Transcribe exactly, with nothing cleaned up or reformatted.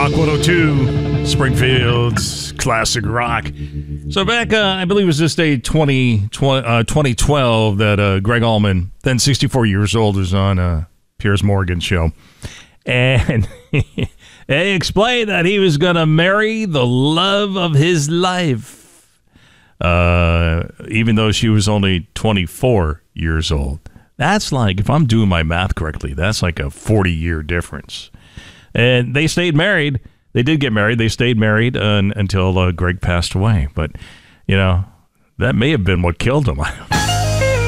Rock one oh two, Springfield's classic rock. So back, uh, I believe it was this day, twenty, twenty, uh, twenty twelve, that uh, Greg Allman, then sixty-four years old, was on uh, Piers Morgan's show. And he explained that he was going to marry the love of his life, uh, even though she was only twenty-four years old. That's like, if I'm doing my math correctly, that's like a forty-year difference. And they stayed married. They did get married. They stayed married uh, until uh, Greg passed away. But, you know, that may have been what killed him.